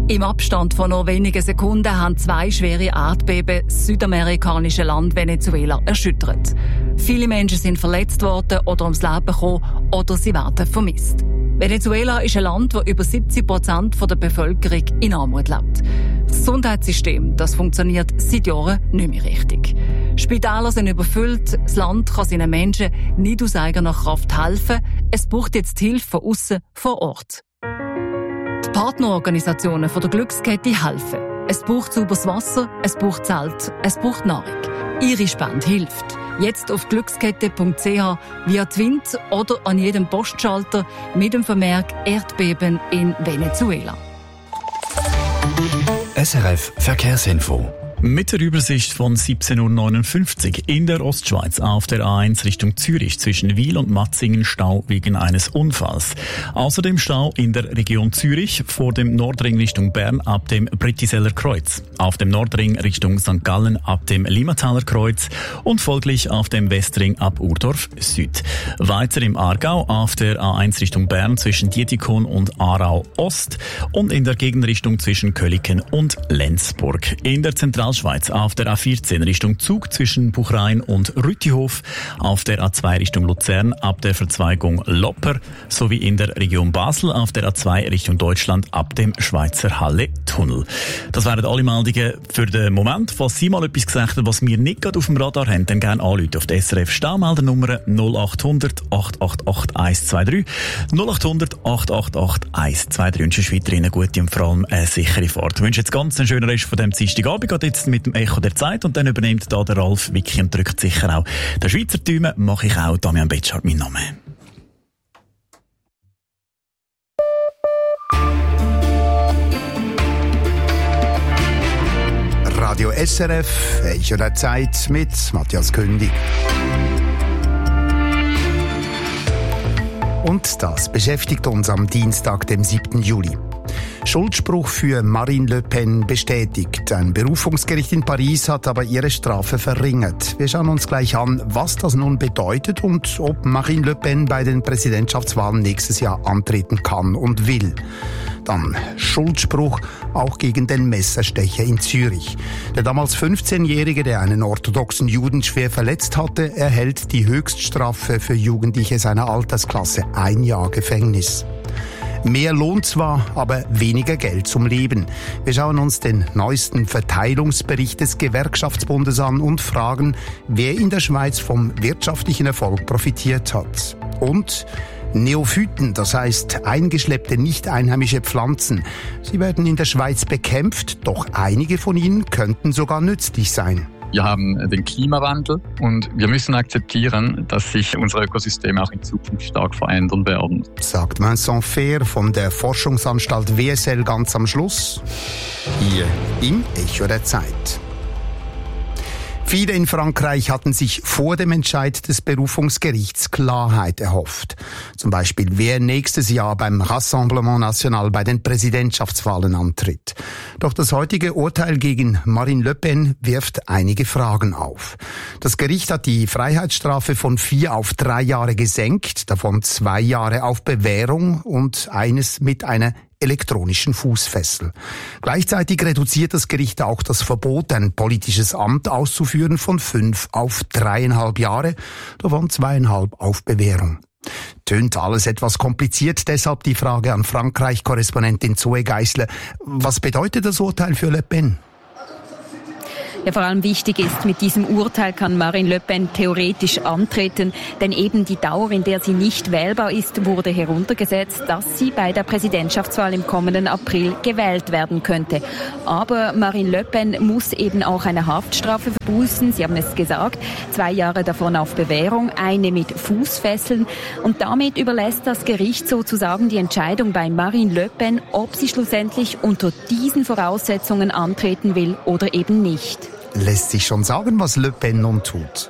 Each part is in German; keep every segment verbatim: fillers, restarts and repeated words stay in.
Im Abstand von nur wenigen Sekunden haben zwei schwere Erdbeben das südamerikanische Land Venezuela erschüttert. Viele Menschen sind verletzt worden oder ums Leben gekommen oder sie werden vermisst. Venezuela ist ein Land, das über siebzig Prozent der Bevölkerung in Armut lebt. Das Gesundheitssystem, das funktioniert seit Jahren nicht mehr richtig. Spitäler sind überfüllt, das Land kann seinen Menschen nicht aus eigener Kraft helfen. Es braucht jetzt Hilfe von aussen vor Ort. Die Partnerorganisationen von der Glückskette helfen. Es braucht sauberes Wasser, es braucht Zelt, es braucht Nahrung. Ihre Spende hilft. Jetzt auf glückskette punkt c h, via Twint oder an jedem Postschalter mit dem Vermerk Erdbeben in Venezuela. S R F Verkehrsinfo. Mit der Übersicht von siebzehn Uhr neunundfünfzig in der Ostschweiz auf der A eins Richtung Zürich zwischen Wil und Matzingen Stau wegen eines Unfalls. Außerdem Stau in der Region Zürich vor dem Nordring Richtung Bern ab dem Brettiseller Kreuz, auf dem Nordring Richtung Sankt Gallen ab dem Limmataler Kreuz und folglich auf dem Westring ab Urdorf Süd. Weiter im Aargau auf der A eins Richtung Bern zwischen Dietikon und Aarau Ost und in der Gegenrichtung zwischen Köliken und Lenzburg. In der Zentralschweiz auf der A vierzehn Richtung Zug zwischen Buchrain und Rüttihof, auf der A zwei Richtung Luzern ab der Verzweigung Lopper sowie in der Region Basel auf der A zwei Richtung Deutschland ab dem Schweizer Halle-Tunnel. Das wären alle Meldungen für den Moment. Falls Sie mal etwas gesagt haben, was wir nicht gerade auf dem Radar haben, dann gerne anrufen auf die S R F Staumeldernummer null acht hundert acht acht acht eins zwei drei null acht hundert acht acht acht eins zwei drei und sonst weiterhin eine gute und vor allem eine sichere Fahrt. Ich wünsche jetzt ganz einen schönen Rest von dem Dienstagabend. Geht jetzt mit dem Echo der Zeit und dann übernimmt da der Ralf Wicki und drückt sicher auch der Schweizer Däumen. Mache ich auch, Damian Betschart, mein Name. Radio S R F, Echo der Zeit mit Matthias Kündig. Und das beschäftigt uns am Dienstag, dem siebten Juli. Schuldspruch für Marine Le Pen bestätigt. Ein Berufungsgericht in Paris hat aber ihre Strafe verringert. Wir schauen uns gleich an, was das nun bedeutet und ob Marine Le Pen bei den Präsidentschaftswahlen nächstes Jahr antreten kann und will. Dann Schuldspruch auch gegen den Messerstecher in Zürich. Der damals fünfzehnjährige, der einen orthodoxen Juden schwer verletzt hatte, erhält die Höchststrafe für Jugendliche seiner Altersklasse, ein Jahr Gefängnis. Mehr Lohn zwar, aber weniger Geld zum Leben. Wir schauen uns den neuesten Verteilungsbericht des Gewerkschaftsbundes an und fragen, wer in der Schweiz vom wirtschaftlichen Erfolg profitiert hat. Und Neophyten, das heißt eingeschleppte nicht einheimische Pflanzen. Sie werden in der Schweiz bekämpft, doch einige von ihnen könnten sogar nützlich sein. Wir haben den Klimawandel und wir müssen akzeptieren, dass sich unsere Ökosysteme auch in Zukunft stark verändern werden. Sagt Vincent Fehr von der Forschungsanstalt W S L ganz am Schluss. Hier im Echo der Zeit. Viele in Frankreich hatten sich vor dem Entscheid des Berufungsgerichts Klarheit erhofft. Zum Beispiel, wer nächstes Jahr beim Rassemblement National bei den Präsidentschaftswahlen antritt. Doch das heutige Urteil gegen Marine Le Pen wirft einige Fragen auf. Das Gericht hat die Freiheitsstrafe von vier auf drei Jahre gesenkt, davon zwei Jahre auf Bewährung und eines mit einer elektronischen Fußfessel. Gleichzeitig reduziert das Gericht auch das Verbot, ein politisches Amt auszuführen, von fünf auf dreieinhalb Jahre, davon zweieinhalb auf Bewährung. Tönt alles etwas kompliziert, deshalb die Frage an Frankreich-Korrespondentin Zoe Geissler. Was bedeutet das Urteil für Le Pen? Ja, vor allem wichtig ist, mit diesem Urteil kann Marine Le Pen theoretisch antreten, denn eben die Dauer, in der sie nicht wählbar ist, wurde heruntergesetzt, dass sie bei der Präsidentschaftswahl im kommenden April gewählt werden könnte. Aber Marine Le Pen muss eben auch eine Haftstrafe verbüßen, Sie haben es gesagt, zwei Jahre davon auf Bewährung, eine mit Fußfesseln. Und damit überlässt das Gericht sozusagen die Entscheidung bei Marine Le Pen, ob sie schlussendlich unter diesen Voraussetzungen antreten will oder eben nicht. Lässt sich schon sagen, was Le Pen nun tut?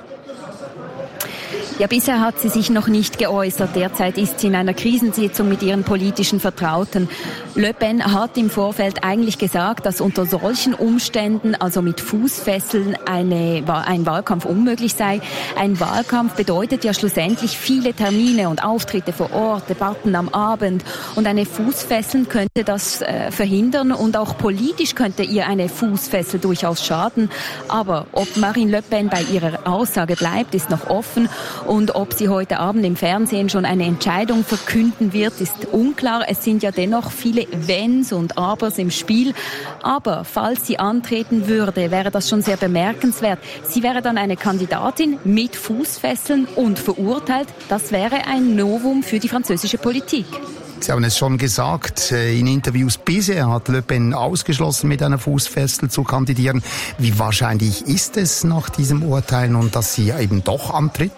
Ja, bisher hat sie sich noch nicht geäußert. Derzeit ist sie in einer Krisensitzung mit ihren politischen Vertrauten. Le Pen hat im Vorfeld eigentlich gesagt, dass unter solchen Umständen, also mit Fußfesseln, eine, ein Wahlkampf unmöglich sei. Ein Wahlkampf bedeutet ja schlussendlich viele Termine und Auftritte vor Ort, Debatten am Abend. Und eine Fußfessel könnte das äh, verhindern und auch politisch könnte ihr eine Fußfessel durchaus schaden. Aber ob Marine Le Pen bei ihrer Aussage bleibt, ist noch offen. Und ob sie heute Abend im Fernsehen schon eine Entscheidung verkünden wird, ist unklar. Es sind ja dennoch viele Wenns und Abers im Spiel. Aber falls sie antreten würde, wäre das schon sehr bemerkenswert. Sie wäre dann eine Kandidatin mit Fußfesseln und verurteilt. Das wäre ein Novum für die französische Politik. Sie haben es schon gesagt, in Interviews bisher hat Le Pen ausgeschlossen, mit einer Fußfessel zu kandidieren. Wie wahrscheinlich ist es nach diesem Urteil und dass sie eben doch antritt?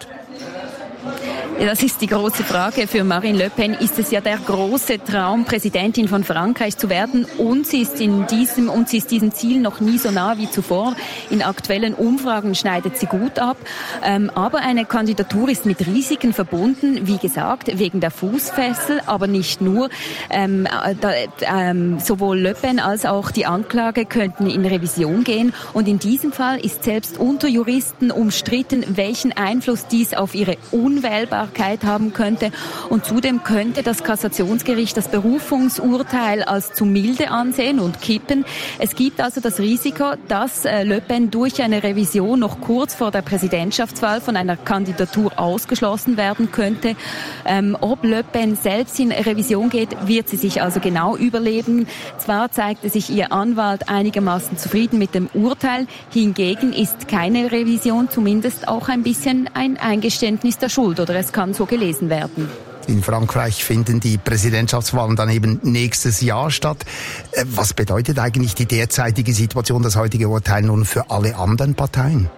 Das ist die große Frage. Für Marine Le Pen ist es ja der große Traum, Präsidentin von Frankreich zu werden. Und sie ist in diesem, und sie ist diesem Ziel noch nie so nah wie zuvor. In aktuellen Umfragen schneidet sie gut ab. Ähm, aber eine Kandidatur ist mit Risiken verbunden. Wie gesagt, wegen der Fußfessel, aber nicht nur. Ähm, da, ähm, sowohl Le Pen als auch die Anklage könnten in Revision gehen. Und in diesem Fall ist selbst unter Juristen umstritten, welchen Einfluss dies auf ihre Unwählbarkeit haben könnte. Und zudem könnte das Kassationsgericht das Berufungsurteil als zu milde ansehen und kippen. Es gibt also das Risiko, dass äh, Le Pen durch eine Revision noch kurz vor der Präsidentschaftswahl von einer Kandidatur ausgeschlossen werden könnte. Ähm, ob Le Pen selbst in Revision geht, wird sie sich also genau überlegen. Zwar zeigte sich ihr Anwalt einigermaßen zufrieden mit dem Urteil, hingegen ist keine Revision zumindest auch ein bisschen ein Eingeständnis der Schuld, oder es kann so gelesen werden. In Frankreich finden die Präsidentschaftswahlen dann eben nächstes Jahr statt. Was bedeutet eigentlich die derzeitige Situation, das heutige Urteil nun für alle anderen Parteien?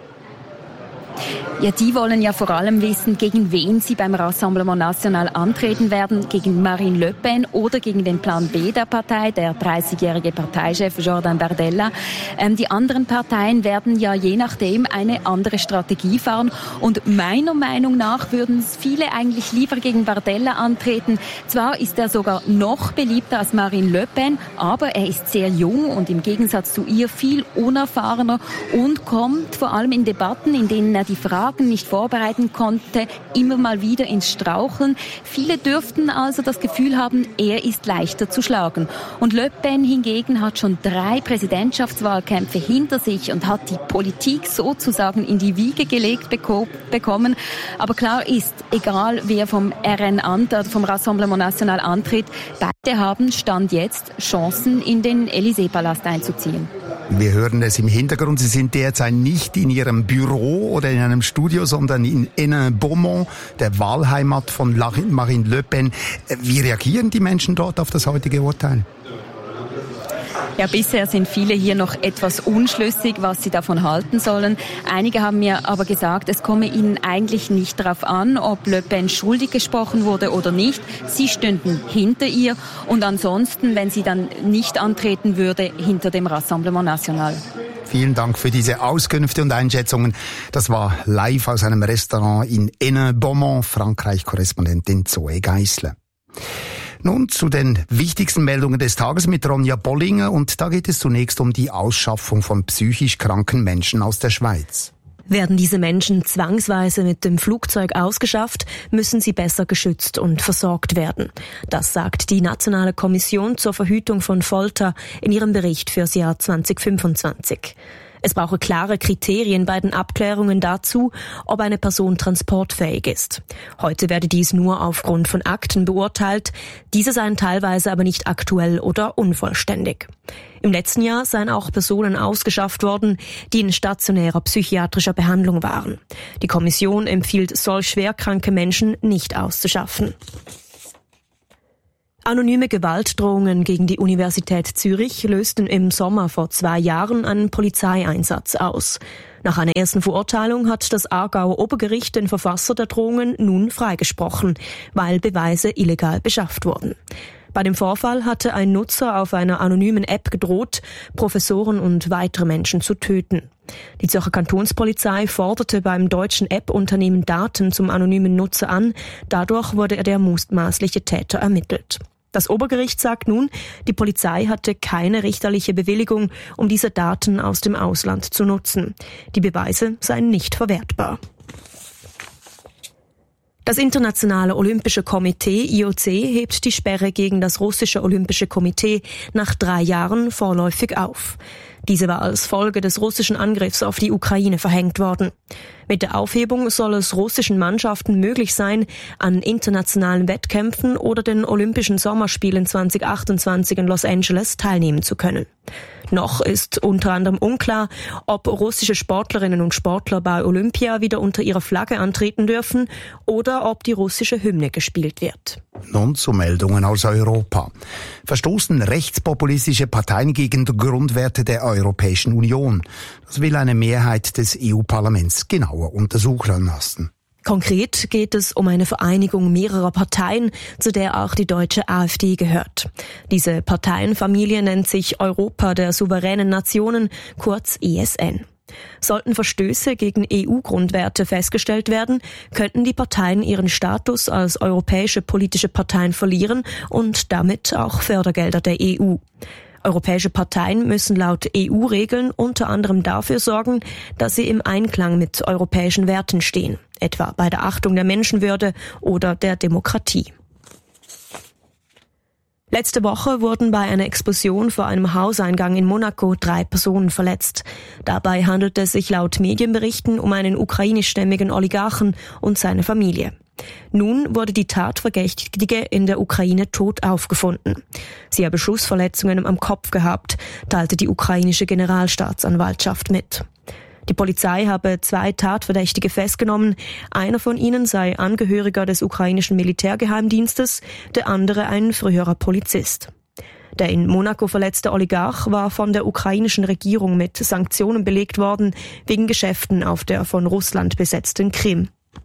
Ja, die wollen ja vor allem wissen, gegen wen sie beim Rassemblement National antreten werden, gegen Marine Le Pen oder gegen den Plan B der Partei, der dreißigjährige Parteichef Jordan Bardella. Ähm, die anderen Parteien werden ja je nachdem eine andere Strategie fahren und meiner Meinung nach würden viele eigentlich lieber gegen Bardella antreten. Zwar ist er sogar noch beliebter als Marine Le Pen, aber er ist sehr jung und im Gegensatz zu ihr viel unerfahrener und kommt vor allem in Debatten, in denen er die Fragen nicht vorbereiten konnte, immer mal wieder ins Straucheln. Viele dürften also das Gefühl haben, er ist leichter zu schlagen. Und Le Pen hingegen hat schon drei Präsidentschaftswahlkämpfe hinter sich und hat die Politik sozusagen in die Wiege gelegt beko- bekommen. Aber klar ist, egal wer vom R N antritt, vom Rassemblement National antritt, beide haben Stand jetzt Chancen, in den Élysée-Palast einzuziehen. Wir hören es im Hintergrund. Sie sind derzeit nicht in Ihrem Büro oder in einem Studio, sondern in Hénin-Beaumont, der Wahlheimat von Marine Le Pen. Wie reagieren die Menschen dort auf das heutige Urteil? Ja, bisher sind viele hier noch etwas unschlüssig, was sie davon halten sollen. Einige haben mir aber gesagt, es komme ihnen eigentlich nicht darauf an, ob Le Pen schuldig gesprochen wurde oder nicht. Sie stünden hinter ihr und ansonsten, wenn sie dann nicht antreten würde, hinter dem Rassemblement National. Vielen Dank für diese Auskünfte und Einschätzungen. Das war live aus einem Restaurant in Hénin-Beaumont, Frankreich-Korrespondentin Zoe Geissler. Nun zu den wichtigsten Meldungen des Tages mit Ronja Bollinger und da geht es zunächst um die Ausschaffung von psychisch kranken Menschen aus der Schweiz. Werden diese Menschen zwangsweise mit dem Flugzeug ausgeschafft, müssen sie besser geschützt und versorgt werden. Das sagt die Nationale Kommission zur Verhütung von Folter in ihrem Bericht fürs Jahr zwanzig fünfundzwanzig. Es brauche klare Kriterien bei den Abklärungen dazu, ob eine Person transportfähig ist. Heute werde dies nur aufgrund von Akten beurteilt. Diese seien teilweise aber nicht aktuell oder unvollständig. Im letzten Jahr seien auch Personen ausgeschafft worden, die in stationärer psychiatrischer Behandlung waren. Die Kommission empfiehlt, solch schwerkranke Menschen nicht auszuschaffen. Anonyme Gewaltdrohungen gegen die Universität Zürich lösten im Sommer vor zwei Jahren einen Polizeieinsatz aus. Nach einer ersten Verurteilung hat das Aargauer Obergericht den Verfasser der Drohungen nun freigesprochen, weil Beweise illegal beschafft wurden. Bei dem Vorfall hatte ein Nutzer auf einer anonymen App gedroht, Professoren und weitere Menschen zu töten. Die Zürcher Kantonspolizei forderte beim deutschen App-Unternehmen Daten zum anonymen Nutzer an. Dadurch wurde der mutmaßliche Täter ermittelt. Das Obergericht sagt nun, die Polizei hatte keine richterliche Bewilligung, um diese Daten aus dem Ausland zu nutzen. Die Beweise seien nicht verwertbar. Das Internationale Olympische Komitee I O C hebt die Sperre gegen das russische Olympische Komitee nach drei Jahren vorläufig auf. Diese war als Folge des russischen Angriffs auf die Ukraine verhängt worden. Mit der Aufhebung soll es russischen Mannschaften möglich sein, an internationalen Wettkämpfen oder den Olympischen Sommerspielen zwanzig achtundzwanzig in Los Angeles teilnehmen zu können. Noch ist unter anderem unklar, ob russische Sportlerinnen und Sportler bei Olympia wieder unter ihrer Flagge antreten dürfen oder ob die russische Hymne gespielt wird. Nun zu Meldungen aus Europa. Verstoßen rechtspopulistische Parteien gegen die Grundwerte der Europäischen Union? Das will eine Mehrheit des E U-Parlaments genauer untersuchen lassen. Konkret geht es um eine Vereinigung mehrerer Parteien, zu der auch die deutsche AfD gehört. Diese Parteienfamilie nennt sich Europa der souveränen Nationen, kurz E S N. Sollten Verstöße gegen E U-Grundwerte festgestellt werden, könnten die Parteien ihren Status als europäische politische Parteien verlieren und damit auch Fördergelder der E U. Europäische Parteien müssen laut E U-Regeln unter anderem dafür sorgen, dass sie im Einklang mit europäischen Werten stehen, etwa bei der Achtung der Menschenwürde oder der Demokratie. Letzte Woche wurden bei einer Explosion vor einem Hauseingang in Monaco drei Personen verletzt. Dabei handelt es sich laut Medienberichten um einen ukrainischstämmigen Oligarchen und seine Familie. Nun wurde die Tatverdächtige in der Ukraine tot aufgefunden. Sie habe Schussverletzungen am Kopf gehabt, teilte die ukrainische Generalstaatsanwaltschaft mit. Die Polizei habe zwei Tatverdächtige festgenommen. Einer von ihnen sei Angehöriger des ukrainischen Militärgeheimdienstes, der andere ein früherer Polizist. Der in Monaco verletzte Oligarch war von der ukrainischen Regierung mit Sanktionen belegt worden, wegen Geschäften auf der von Russland besetzten Krim.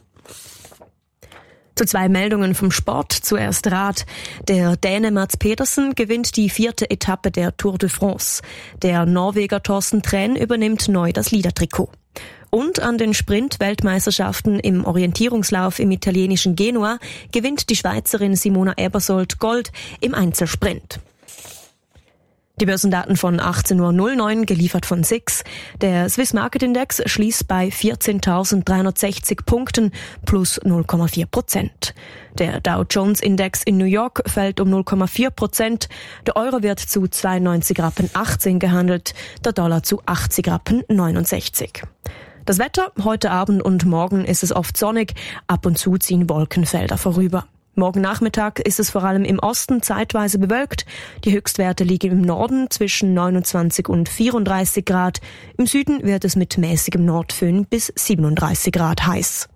Zu zwei Meldungen vom Sport. Zuerst Rad. Der Däne Mats Pedersen gewinnt die vierte Etappe der Tour de France. Der Norweger Thorsten Træn übernimmt neu das Leadertrikot. Und an den Sprint-Weltmeisterschaften im Orientierungslauf im italienischen Genua gewinnt die Schweizerin Simona Ebersold Gold im Einzelsprint. Die Börsendaten von achtzehn Uhr neun, geliefert von S I X. Der Swiss Market Index schließt bei vierzehntausenddreihundertsechzig Punkten plus null Komma vier Prozent. Der Dow Jones Index in New York fällt um null Komma vier Prozent. Der Euro wird zu zweiundneunzig Rappen achtzehn gehandelt, der Dollar zu achtzig Rappen neunundsechzig. Das Wetter, heute Abend und morgen ist es oft sonnig, ab und zu ziehen Wolkenfelder vorüber. Morgen Nachmittag ist es vor allem im Osten zeitweise bewölkt. Die Höchstwerte liegen im Norden zwischen neunundzwanzig und vierunddreißig Grad. Im Süden wird es mit mäßigem Nordföhn bis siebenunddreißig Grad heiß.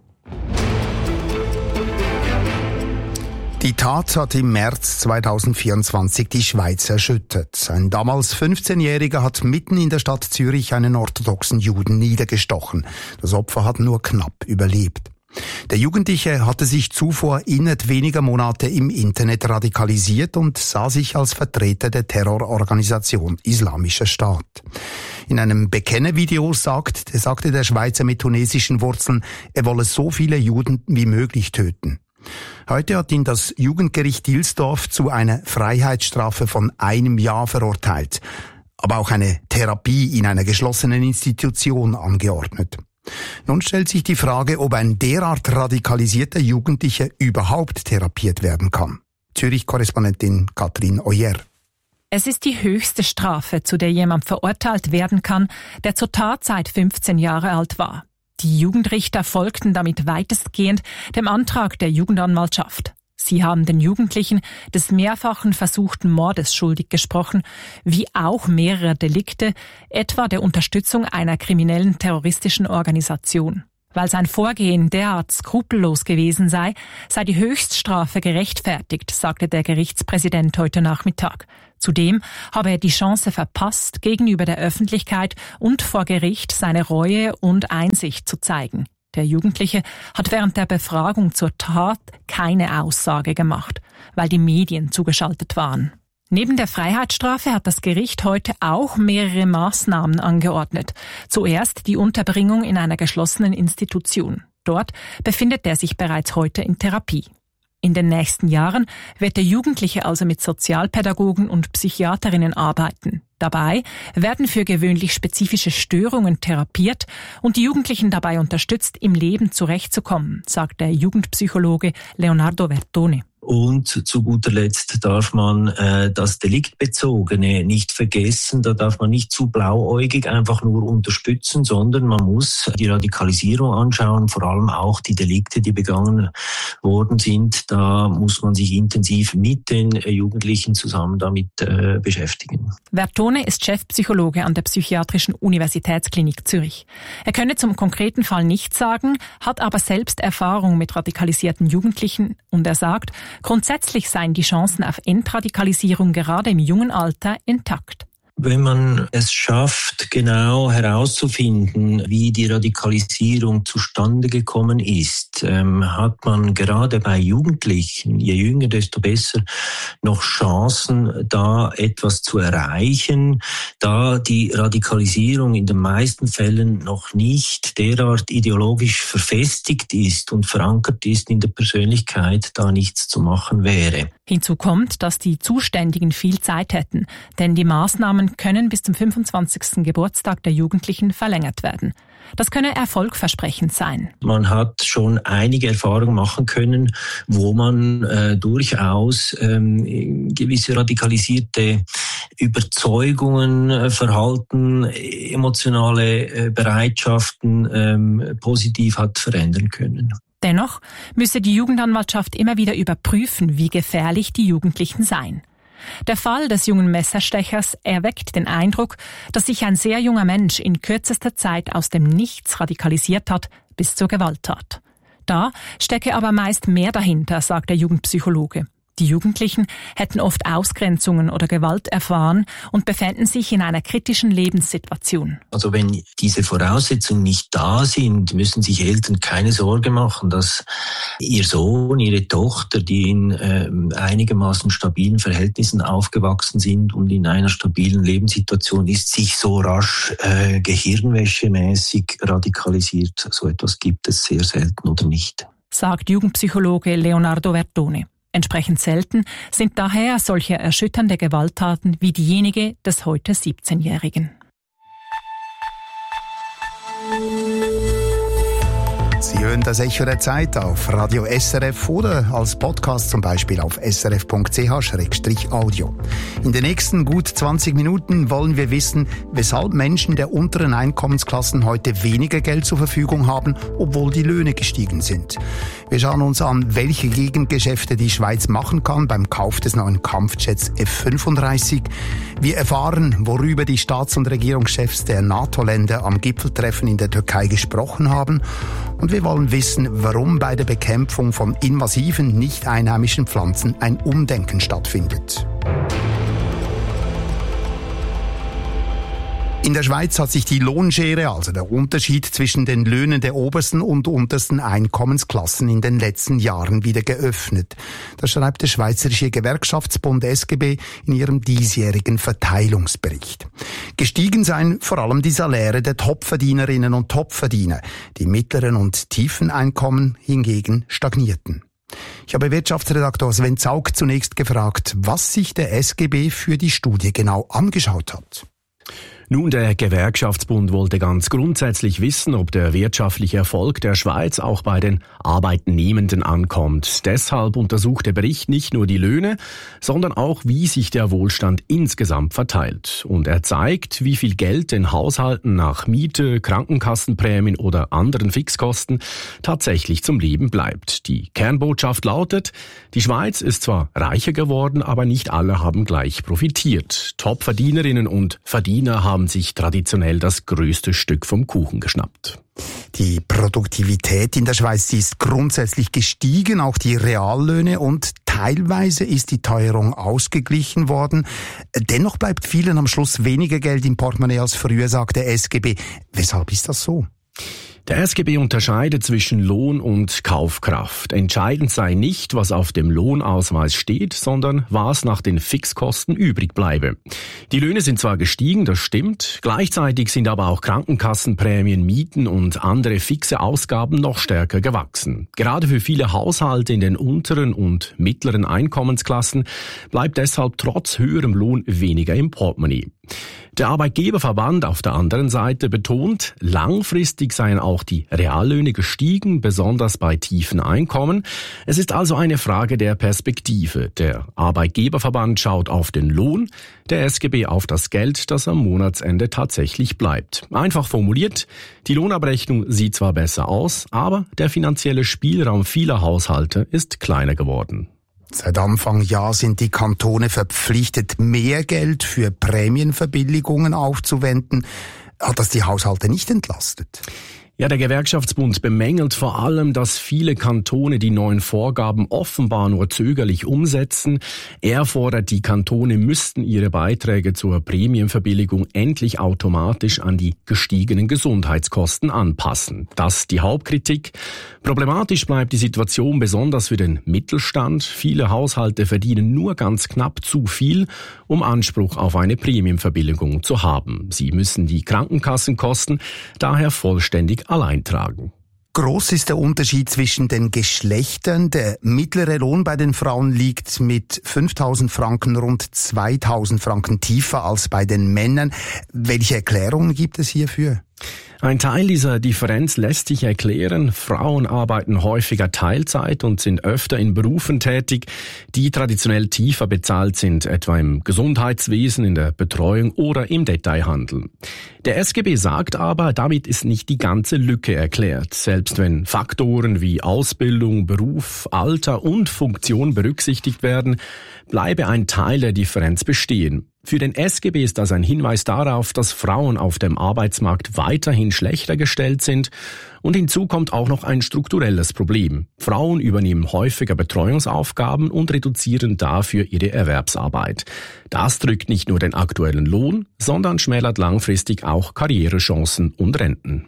Die Tat hat im März zweitausendvierundzwanzig die Schweiz erschüttert. Ein damals fünfzehnjähriger hat mitten in der Stadt Zürich einen orthodoxen Juden niedergestochen. Das Opfer hat nur knapp überlebt. Der Jugendliche hatte sich zuvor innerhalb weniger Monate im Internet radikalisiert und sah sich als Vertreter der Terrororganisation Islamischer Staat. In einem Bekennervideo sagt, sagte der Schweizer mit tunesischen Wurzeln, er wolle so viele Juden wie möglich töten. Heute hat ihn das Jugendgericht Dilsdorf zu einer Freiheitsstrafe von einem Jahr verurteilt, aber auch eine Therapie in einer geschlossenen Institution angeordnet. Nun stellt sich die Frage, ob ein derart radikalisierter Jugendlicher überhaupt therapiert werden kann. Zürich-Korrespondentin Katrin Oyer. Es ist die höchste Strafe, zu der jemand verurteilt werden kann, der zur Tatzeit fünfzehn Jahre alt war. Die Jugendrichter folgten damit weitestgehend dem Antrag der Jugendanwaltschaft. Sie haben den Jugendlichen des mehrfachen versuchten Mordes schuldig gesprochen, wie auch mehrere Delikte, etwa der Unterstützung einer kriminellen terroristischen Organisation. Weil sein Vorgehen derart skrupellos gewesen sei, sei die Höchststrafe gerechtfertigt, sagte der Gerichtspräsident heute Nachmittag. Zudem habe er die Chance verpasst, gegenüber der Öffentlichkeit und vor Gericht seine Reue und Einsicht zu zeigen. Der Jugendliche hat während der Befragung zur Tat keine Aussage gemacht, weil die Medien zugeschaltet waren. Neben der Freiheitsstrafe hat das Gericht heute auch mehrere Maßnahmen angeordnet. Zuerst die Unterbringung in einer geschlossenen Institution. Dort befindet er sich bereits heute in Therapie. In den nächsten Jahren wird der Jugendliche also mit Sozialpädagogen und Psychiaterinnen arbeiten. Dabei werden für gewöhnlich spezifische Störungen therapiert und die Jugendlichen dabei unterstützt, im Leben zurechtzukommen, sagt der Jugendpsychologe Leonardo Vertone. Und zu guter Letzt darf man äh, das Deliktbezogene nicht vergessen. Da darf man nicht zu blauäugig einfach nur unterstützen, sondern man muss die Radikalisierung anschauen, vor allem auch die Delikte, die begangen worden sind. Da muss man sich intensiv mit den Jugendlichen zusammen damit äh, beschäftigen. Vertone ist Chefpsychologe an der Psychiatrischen Universitätsklinik Zürich. Er könne zum konkreten Fall nichts sagen, hat aber selbst Erfahrung mit radikalisierten Jugendlichen und er sagt, grundsätzlich seien die Chancen auf Entradikalisierung gerade im jungen Alter intakt. Wenn man es schafft, genau herauszufinden, wie die Radikalisierung zustande gekommen ist, ähm, hat man gerade bei Jugendlichen, je jünger, desto besser, noch Chancen, da etwas zu erreichen, da die Radikalisierung in den meisten Fällen noch nicht derart ideologisch verfestigt ist und verankert ist in der Persönlichkeit, da nichts zu machen wäre. Hinzu kommt, dass die Zuständigen viel Zeit hätten, denn die Maßnahmen können bis zum fünfundzwanzigsten Geburtstag der Jugendlichen verlängert werden. Das könne erfolgversprechend sein. Man hat schon einige Erfahrungen machen können, wo man äh, durchaus ähm, gewisse radikalisierte Überzeugungen, äh, Verhalten, emotionale äh, Bereitschaften ähm, positiv hat verändern können. Dennoch müsse die Jugendanwaltschaft immer wieder überprüfen, wie gefährlich die Jugendlichen seien. Der Fall des jungen Messerstechers erweckt den Eindruck, dass sich ein sehr junger Mensch in kürzester Zeit aus dem Nichts radikalisiert hat bis zur Gewalttat. Da stecke aber meist mehr dahinter, sagt der Jugendpsychologe. Die Jugendlichen hätten oft Ausgrenzungen oder Gewalt erfahren und befänden sich in einer kritischen Lebenssituation. Also wenn diese Voraussetzungen nicht da sind, müssen sich Eltern keine Sorge machen, dass ihr Sohn, ihre Tochter, die in äh, einigermaßen stabilen Verhältnissen aufgewachsen sind und in einer stabilen Lebenssituation ist, sich so rasch äh, gehirnwäschemäßig radikalisiert. So etwas gibt es sehr selten oder nicht. Sagt Jugendpsychologe Leonardo Vertone. Entsprechend selten sind daher solche erschütternde Gewalttaten wie diejenige des heute siebzehnjährigen. Sie hören das Echo der Zeit auf Radio S R F oder als Podcast zum Beispiel auf s r f punkt c h slash audio. In den nächsten gut zwanzig Minuten wollen wir wissen, weshalb Menschen der unteren Einkommensklassen heute weniger Geld zur Verfügung haben, obwohl die Löhne gestiegen sind. Wir schauen uns an, welche Gegengeschäfte die Schweiz machen kann beim Kauf des neuen Kampfjets F fünfunddreißig. Wir erfahren, worüber die Staats- und Regierungschefs der NATO-Länder am Gipfeltreffen in der Türkei gesprochen haben. Und wir wollen wissen, warum bei der Bekämpfung von invasiven, nicht einheimischen Pflanzen ein Umdenken stattfindet. In der Schweiz hat sich die Lohnschere, also der Unterschied zwischen den Löhnen der obersten und untersten Einkommensklassen in den letzten Jahren wieder geöffnet. Das schreibt der Schweizerische Gewerkschaftsbund S G B in ihrem diesjährigen Verteilungsbericht. Gestiegen seien vor allem die Saläre der Topverdienerinnen und Topverdiener. Die mittleren und tiefen Einkommen hingegen stagnierten. Ich habe Wirtschaftsredaktor Sven Zaug zunächst gefragt, was sich der S G B für die Studie genau angeschaut hat. Nun, der Gewerkschaftsbund wollte ganz grundsätzlich wissen, ob der wirtschaftliche Erfolg der Schweiz auch bei den Arbeitnehmenden ankommt. Deshalb untersucht der Bericht nicht nur die Löhne, sondern auch, wie sich der Wohlstand insgesamt verteilt. Und er zeigt, wie viel Geld den Haushalten nach Miete, Krankenkassenprämien oder anderen Fixkosten tatsächlich zum Leben bleibt. Die Kernbotschaft lautet, die Schweiz ist zwar reicher geworden, aber nicht alle haben gleich profitiert. Topverdienerinnen und Verdiener haben sich traditionell das größte Stück vom Kuchen geschnappt. Die Produktivität in der Schweiz, die ist grundsätzlich gestiegen, auch die Reallöhne, und teilweise ist die Teuerung ausgeglichen worden. Dennoch bleibt vielen am Schluss weniger Geld im Portemonnaie als früher, sagt der S G B. Weshalb ist das so? Der S G B unterscheidet zwischen Lohn und Kaufkraft. Entscheidend sei nicht, was auf dem Lohnausweis steht, sondern was nach den Fixkosten übrig bleibe. Die Löhne sind zwar gestiegen, das stimmt, gleichzeitig sind aber auch Krankenkassenprämien, Mieten und andere fixe Ausgaben noch stärker gewachsen. Gerade für viele Haushalte in den unteren und mittleren Einkommensklassen bleibt deshalb trotz höherem Lohn weniger im Portemonnaie. Der Arbeitgeberverband auf der anderen Seite betont, langfristig seien auch die Reallöhne gestiegen, besonders bei tiefen Einkommen. Es ist also eine Frage der Perspektive. Der Arbeitgeberverband schaut auf den Lohn, der S G B auf das Geld, das am Monatsende tatsächlich bleibt. Einfach formuliert, die Lohnabrechnung sieht zwar besser aus, aber der finanzielle Spielraum vieler Haushalte ist kleiner geworden. Seit Anfang Jahr sind die Kantone verpflichtet, mehr Geld für Prämienverbilligungen aufzuwenden. Hat das die Haushalte nicht entlastet? Ja, der Gewerkschaftsbund bemängelt vor allem, dass viele Kantone die neuen Vorgaben offenbar nur zögerlich umsetzen. Er fordert, die Kantone müssten ihre Beiträge zur Prämienverbilligung endlich automatisch an die gestiegenen Gesundheitskosten anpassen. Das die Hauptkritik. Problematisch bleibt die Situation besonders für den Mittelstand. Viele Haushalte verdienen nur ganz knapp zu viel, um Anspruch auf eine Prämienverbilligung zu haben. Sie müssen die Krankenkassenkosten daher vollständig allein tragen. Groß ist der Unterschied zwischen den Geschlechtern. Der mittlere Lohn bei den Frauen liegt mit fünftausend Franken rund zweitausend Franken tiefer als bei den Männern. Welche Erklärungen gibt es hierfür? Ein Teil dieser Differenz lässt sich erklären. Frauen arbeiten häufiger Teilzeit und sind öfter in Berufen tätig, die traditionell tiefer bezahlt sind, etwa im Gesundheitswesen, in der Betreuung oder im Detailhandel. Der S G B sagt aber, damit ist nicht die ganze Lücke erklärt. Selbst wenn Faktoren wie Ausbildung, Beruf, Alter und Funktion berücksichtigt werden, bleibe ein Teil der Differenz bestehen. Für den S G B ist das ein Hinweis darauf, dass Frauen auf dem Arbeitsmarkt weiterhin schlechter gestellt sind, und hinzu kommt auch noch ein strukturelles Problem. Frauen übernehmen häufiger Betreuungsaufgaben und reduzieren dafür ihre Erwerbsarbeit. Das drückt nicht nur den aktuellen Lohn, sondern schmälert langfristig auch Karrierechancen und Renten.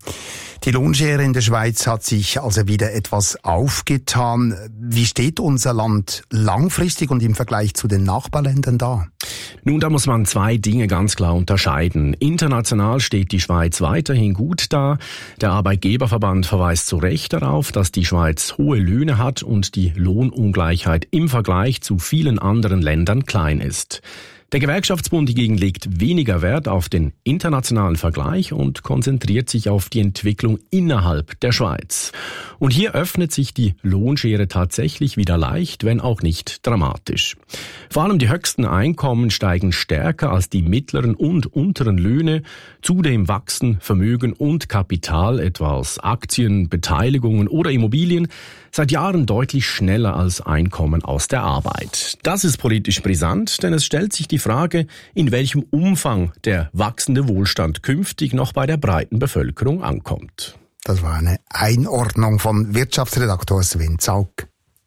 Die Lohnschere in der Schweiz hat sich also wieder etwas aufgetan. Wie steht unser Land langfristig und im Vergleich zu den Nachbarländern da? Nun, da muss man zwei Dinge ganz klar unterscheiden. International steht die Schweiz weiterhin gut da. Der Arbeitgeberverband verweist zu Recht darauf, dass die Schweiz hohe Löhne hat und die Lohnungleichheit im Vergleich zu vielen anderen Ländern klein ist. Der Gewerkschaftsbund hingegen legt weniger Wert auf den internationalen Vergleich und konzentriert sich auf die Entwicklung innerhalb der Schweiz. Und hier öffnet sich die Lohnschere tatsächlich wieder leicht, wenn auch nicht dramatisch. Vor allem die höchsten Einkommen steigen stärker als die mittleren und unteren Löhne. Zudem wachsen Vermögen und Kapital, etwa aus Aktien, Beteiligungen oder Immobilien, seit Jahren deutlich schneller als Einkommen aus der Arbeit. Das ist politisch brisant, denn es stellt sich die Frage, in welchem Umfang der wachsende Wohlstand künftig noch bei der breiten Bevölkerung ankommt. Das war eine Einordnung von Wirtschaftsredaktor Sven Zaug.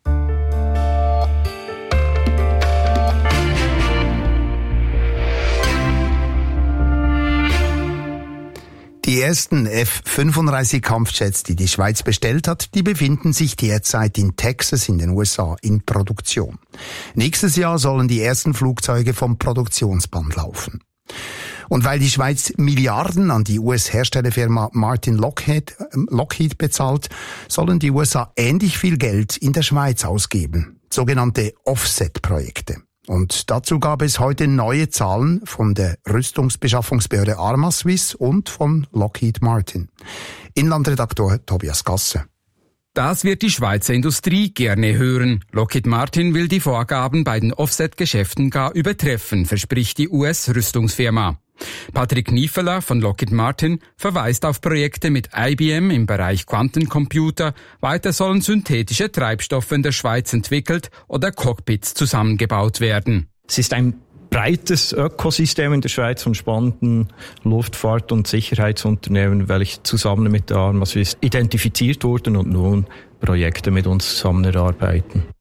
Die ersten F fünfunddreißig Kampfjets, die die Schweiz bestellt hat, die befinden sich derzeit in Texas in den U S A in Produktion. Nächstes Jahr sollen die ersten Flugzeuge vom Produktionsband laufen. Und weil die Schweiz Milliarden an die U S-Herstellerfirma Martin Lockheed, Lockheed bezahlt, sollen die U S A ähnlich viel Geld in der Schweiz ausgeben. Sogenannte Offset-Projekte. Und dazu gab es heute neue Zahlen von der Rüstungsbeschaffungsbehörde Arma-Swiss und von Lockheed Martin. Inlandredaktor Tobias Gasse. Das wird die Schweizer Industrie gerne hören. Lockheed Martin will die Vorgaben bei den Offset-Geschäften gar übertreffen, verspricht die U S-Rüstungsfirma. Patrick Niefeler von Lockheed Martin verweist auf Projekte mit I B M im Bereich Quantencomputer. Weiter sollen synthetische Treibstoffe in der Schweiz entwickelt oder Cockpits zusammengebaut werden. Es ist ein breites Ökosystem in der Schweiz von spannenden Luftfahrt- und Sicherheitsunternehmen, welche zusammen mit der Arma Swiss identifiziert wurden und nun Projekte mit uns zusammen erarbeiten.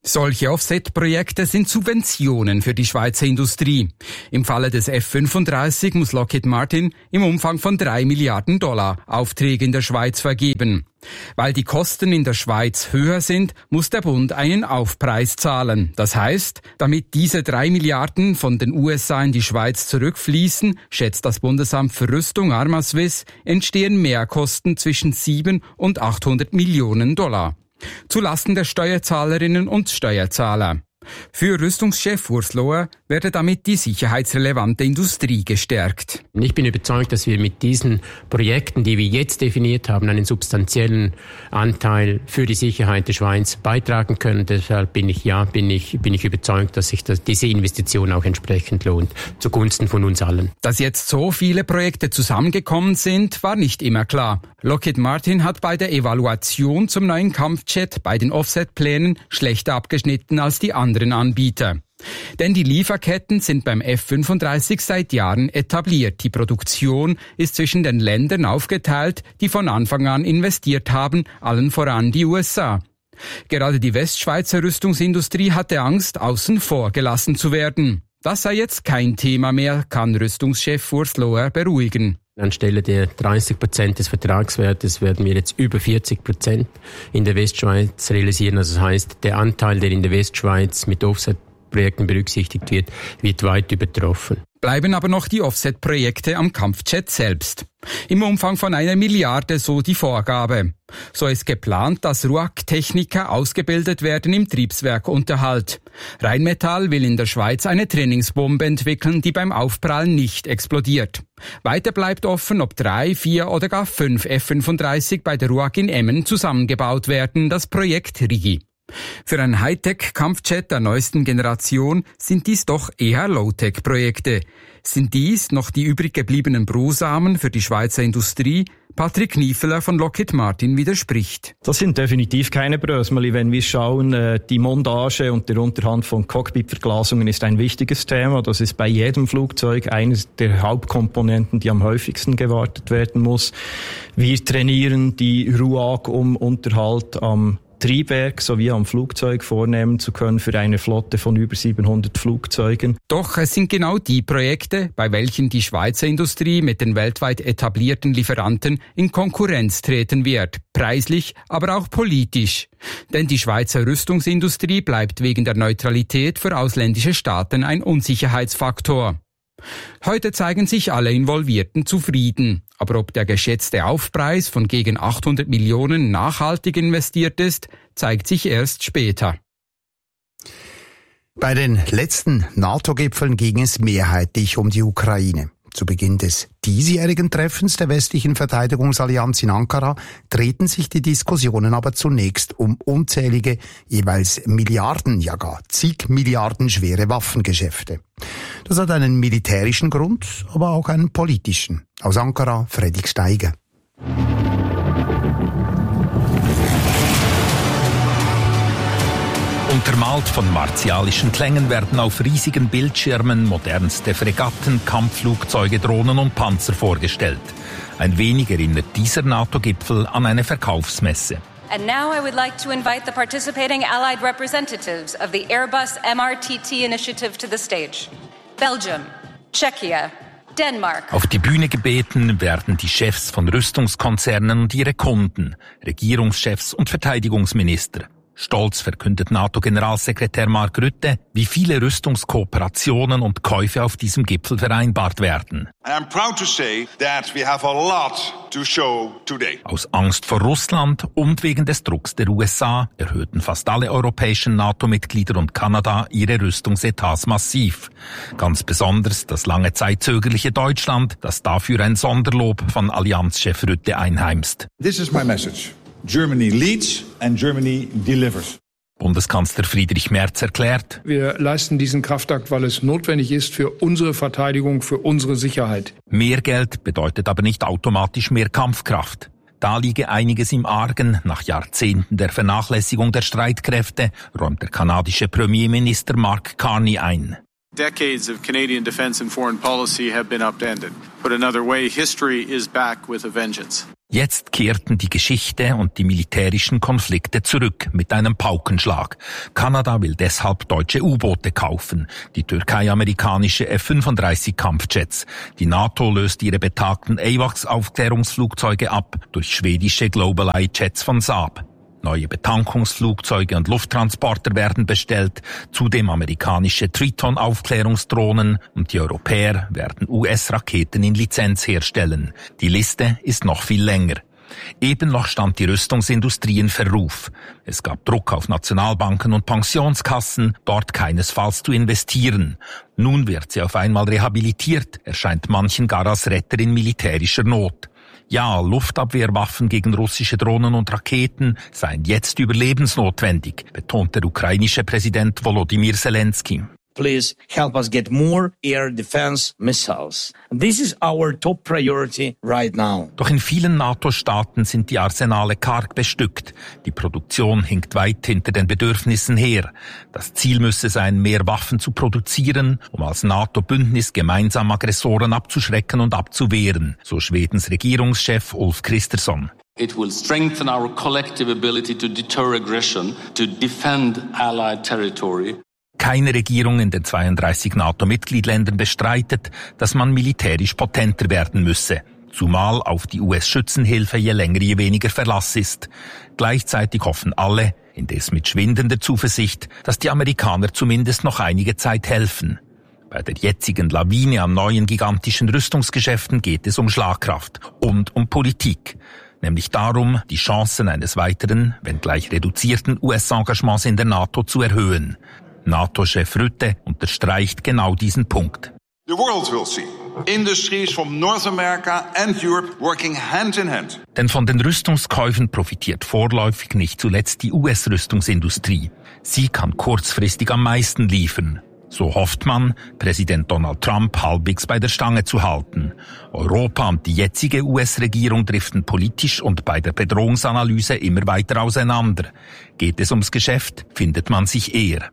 Solche Offset-Projekte sind Subventionen für die Schweizer Industrie. Im Falle des F fünfunddreißig muss Lockheed Martin im Umfang von drei Milliarden Dollar Aufträge in der Schweiz vergeben. Weil die Kosten in der Schweiz höher sind, muss der Bund einen Aufpreis zahlen. Das heißt, damit diese drei Milliarden von den U S A in die Schweiz zurückfließen, schätzt das Bundesamt für Rüstung Armaswiss, entstehen Mehrkosten zwischen sieben und achthundert Millionen Dollar. Zulasten der Steuerzahlerinnen und Steuerzahler. Für Rüstungschef Urs Lohr werde damit die sicherheitsrelevante Industrie gestärkt. Ich bin überzeugt, dass wir mit diesen Projekten, die wir jetzt definiert haben, einen substanziellen Anteil für die Sicherheit der Schweiz beitragen können. Deshalb bin ich, ja, bin ich, bin ich überzeugt, dass sich das, diese Investition auch entsprechend lohnt, zugunsten von uns allen. Dass jetzt so viele Projekte zusammengekommen sind, war nicht immer klar. Lockheed Martin hat bei der Evaluation zum neuen Kampfjet bei den Offset-Plänen schlechter abgeschnitten als die anderen Anbieter. Denn die Lieferketten sind beim F fünfunddreißig seit Jahren etabliert. Die Produktion ist zwischen den Ländern aufgeteilt, die von Anfang an investiert haben, allen voran die U S A. Gerade die Westschweizer Rüstungsindustrie hatte Angst, außen vor gelassen zu werden. Das sei jetzt kein Thema mehr, kann Rüstungschef Urs Lohr beruhigen. Anstelle der dreißig Prozent des Vertragswertes werden wir jetzt über vierzig Prozent in der Westschweiz realisieren. Also das heißt, der Anteil, der in der Westschweiz mit Offset-Projekten berücksichtigt wird, wird weit übertroffen. Bleiben aber noch die Offset-Projekte am Kampfjet selbst. Im Umfang von einer Milliarde, so die Vorgabe. So ist geplant, dass R U A C-Techniker ausgebildet werden im Triebswerkunterhalt. Rheinmetall will in der Schweiz eine Trainingsbombe entwickeln, die beim Aufprallen nicht explodiert. Weiter bleibt offen, ob drei, vier oder gar fünf F fünfunddreißig bei der R U A C in Emmen zusammengebaut werden, das Projekt Rigi. Für ein Hightech-Kampfjet der neuesten Generation sind dies doch eher Low-Tech-Projekte. Sind dies noch die übrig gebliebenen Brosamen für die Schweizer Industrie? Patrick Niefeler von Lockheed Martin widerspricht. Das sind definitiv keine Brösmeli. Wenn wir schauen, die Montage und der Unterhand von Cockpitverglasungen ist ein wichtiges Thema. Das ist bei jedem Flugzeug eines der Hauptkomponenten, die am häufigsten gewartet werden muss. Wir trainieren die R U A C, um Unterhalt am Triebwerk sowie am Flugzeug vornehmen zu können für eine Flotte von über siebenhundert Flugzeugen. Doch es sind genau die Projekte, bei welchen die Schweizer Industrie mit den weltweit etablierten Lieferanten in Konkurrenz treten wird, preislich, aber auch politisch. Denn die Schweizer Rüstungsindustrie bleibt wegen der Neutralität für ausländische Staaten ein Unsicherheitsfaktor. Heute zeigen sich alle Involvierten zufrieden. Aber ob der geschätzte Aufpreis von gegen achthundert Millionen nachhaltig investiert ist, zeigt sich erst später. Bei den letzten NATO-Gipfeln ging es mehrheitlich um die Ukraine. Zu Beginn des diesjährigen Treffens der westlichen Verteidigungsallianz in Ankara drehten sich die Diskussionen aber zunächst um unzählige, jeweils Milliarden, ja gar zig Milliarden schwere Waffengeschäfte. Das hat einen militärischen Grund, aber auch einen politischen. Aus Ankara, Fredrik Steiger. Untermalt von martialischen Klängen werden auf riesigen Bildschirmen modernste Fregatten, Kampfflugzeuge, Drohnen und Panzer vorgestellt. Ein wenig erinnert dieser NATO-Gipfel an eine Verkaufsmesse. And now I would like to invite the participating allied representatives of the Airbus M R T T initiative to the stage. Belgium, Czechia, Denmark. Auf die Bühne gebeten werden die Chefs von Rüstungskonzernen und ihre Kunden, Regierungschefs und Verteidigungsminister. Stolz verkündet NATO-Generalsekretär Mark Rutte, wie viele Rüstungskooperationen und Käufe auf diesem Gipfel vereinbart werden. I'm proud to say that we have a lot to show today. Aus Angst vor Russland und wegen des Drucks der U S A erhöhten fast alle europäischen NATO-Mitglieder und Kanada ihre Rüstungsetats massiv. Ganz besonders das lange Zeit zögerliche Deutschland, das dafür ein Sonderlob von Allianzchef Rutte einheimst. This is my message. Germany leads and Germany delivers. Bundeskanzler Friedrich Merz erklärt: Wir leisten diesen Kraftakt, weil es notwendig ist für unsere Verteidigung, für unsere Sicherheit. Mehr Geld bedeutet aber nicht automatisch mehr Kampfkraft. Da liege einiges im Argen. Nach Jahrzehnten der Vernachlässigung der Streitkräfte räumt der kanadische Premierminister Mark Carney ein. Decades of Canadian defense and foreign policy have been upended. Put another way, history is back with a vengeance. Jetzt kehrten die Geschichte und die militärischen Konflikte zurück mit einem Paukenschlag. Kanada will deshalb deutsche U-Boote kaufen, die Türkei amerikanische F fünfunddreißig Kampfjets. Die NATO löst ihre betagten AWACS-Aufklärungsflugzeuge ab durch schwedische GlobalEye-Jets von Saab. Neue Betankungsflugzeuge und Lufttransporter werden bestellt, zudem amerikanische Triton-Aufklärungsdrohnen und die Europäer werden U S-Raketen in Lizenz herstellen. Die Liste ist noch viel länger. Eben noch stand die Rüstungsindustrie in Verruf. Es gab Druck auf Nationalbanken und Pensionskassen, dort keinesfalls zu investieren. Nun wird sie auf einmal rehabilitiert, erscheint manchen gar als Retter in militärischer Not. Ja, Luftabwehrwaffen gegen russische Drohnen und Raketen seien jetzt überlebensnotwendig, betont der ukrainische Präsident Volodymyr Zelensky. Please help us get more air defense missiles. This is our top priority right now. Doch in vielen NATO-Staaten sind die Arsenale karg bestückt. Die Produktion hinkt weit hinter den Bedürfnissen her. Das Ziel müsse sein, mehr Waffen zu produzieren, um als NATO-Bündnis gemeinsam Aggressoren abzuschrecken und abzuwehren, so Schwedens Regierungschef Ulf Kristersson. It will strengthen our collective ability to deter aggression, to defend allied territory. Keine Regierung in den zweiunddreißig NATO-Mitgliedländern bestreitet, dass man militärisch potenter werden müsse, zumal auf die U S-Schützenhilfe je länger je weniger Verlass ist. Gleichzeitig hoffen alle, indes mit schwindender Zuversicht, dass die Amerikaner zumindest noch einige Zeit helfen. Bei der jetzigen Lawine an neuen gigantischen Rüstungsgeschäften geht es um Schlagkraft und um Politik. Nämlich darum, die Chancen eines weiteren, wenngleich reduzierten U S-Engagements in der NATO zu erhöhen. NATO-Chef Rutte unterstreicht genau diesen Punkt. The world will see industries from North America and Europe working hand in hand. Denn von den Rüstungskäufen profitiert vorläufig nicht zuletzt die U S-Rüstungsindustrie. Sie kann kurzfristig am meisten liefern. So hofft man, Präsident Donald Trump halbwegs bei der Stange zu halten. Europa und die jetzige U S-Regierung driften politisch und bei der Bedrohungsanalyse immer weiter auseinander. Geht es ums Geschäft, findet man sich eher.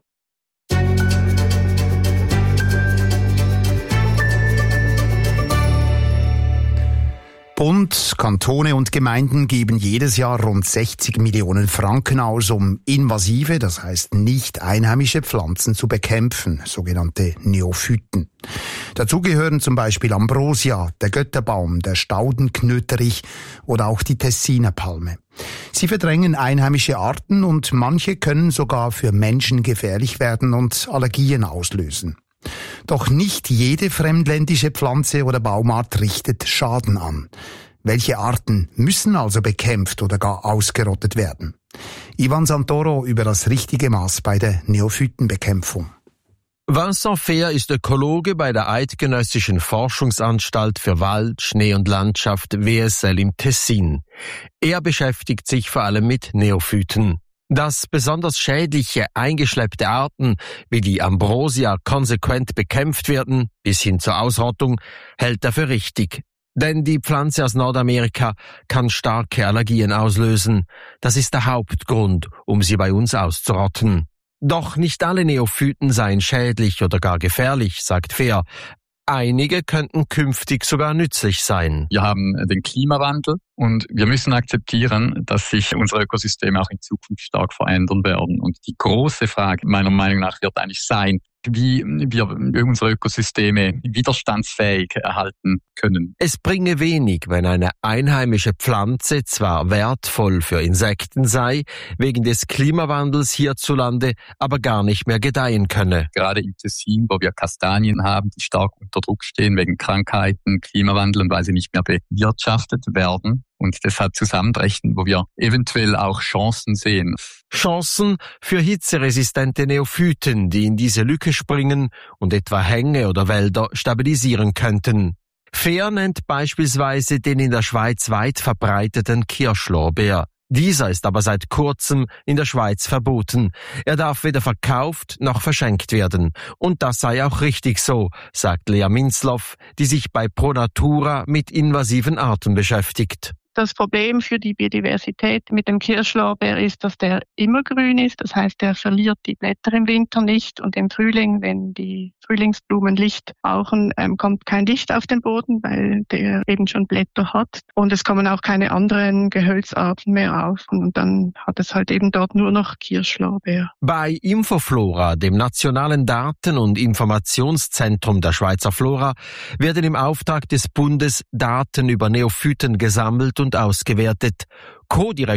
Bund, Kantone und Gemeinden geben jedes Jahr rund sechzig Millionen Franken aus, um invasive, das heißt nicht einheimische Pflanzen zu bekämpfen, sogenannte Neophyten. Dazu gehören zum Beispiel Ambrosia, der Götterbaum, der Staudenknöterich oder auch die Tessinerpalme. Sie verdrängen einheimische Arten und manche können sogar für Menschen gefährlich werden und Allergien auslösen. Doch nicht jede fremdländische Pflanze oder Baumart richtet Schaden an. Welche Arten müssen also bekämpft oder gar ausgerottet werden? Ivan Santoro über das richtige Maß bei der Neophytenbekämpfung. Vincent Fehr ist Ökologe bei der Eidgenössischen Forschungsanstalt für Wald, Schnee und Landschaft W S L im Tessin. Er beschäftigt sich vor allem mit Neophyten. Dass besonders schädliche, eingeschleppte Arten wie die Ambrosia konsequent bekämpft werden, bis hin zur Ausrottung, hält er für richtig. Denn die Pflanze aus Nordamerika kann starke Allergien auslösen. Das ist der Hauptgrund, um sie bei uns auszurotten. Doch nicht alle Neophyten seien schädlich oder gar gefährlich, sagt Fehr. Einige könnten künftig sogar nützlich sein. Wir haben den Klimawandel und wir müssen akzeptieren, dass sich unsere Ökosysteme auch in Zukunft stark verändern werden. Und die große Frage meiner Meinung nach wird eigentlich sein, wie wir unsere Ökosysteme widerstandsfähig erhalten können. Es bringe wenig, wenn eine einheimische Pflanze zwar wertvoll für Insekten sei, wegen des Klimawandels hierzulande aber gar nicht mehr gedeihen könne. Gerade im Tessin, wo wir Kastanien haben, die stark unter Druck stehen wegen Krankheiten, Klimawandel und weil sie nicht mehr bewirtschaftet werden. Und deshalb zusammenbrechen, wo wir eventuell auch Chancen sehen. Chancen für hitzeresistente Neophyten, die in diese Lücke springen und etwa Hänge oder Wälder stabilisieren könnten. Fehr nennt beispielsweise den in der Schweiz weit verbreiteten Kirschlorbeer. Dieser ist aber seit kurzem in der Schweiz verboten. Er darf weder verkauft noch verschenkt werden. Und das sei auch richtig so, sagt Lea Minzloff, die sich bei Pro Natura mit invasiven Arten beschäftigt. Das Problem für die Biodiversität mit dem Kirschlorbeer ist, dass der immer grün ist. Das heißt, er verliert die Blätter im Winter nicht und im Frühling, wenn die Frühlingsblumen Licht brauchen, ähm, kommt kein Licht auf den Boden, weil der eben schon Blätter hat. Und es kommen auch keine anderen Gehölzarten mehr auf. Und dann hat es halt eben dort nur noch Kirschlorbeer. Bei Infoflora, dem nationalen Daten- und Informationszentrum der Schweizer Flora, werden im Auftrag des Bundes Daten über Neophyten gesammelt und ausgewertet. Co-Direktor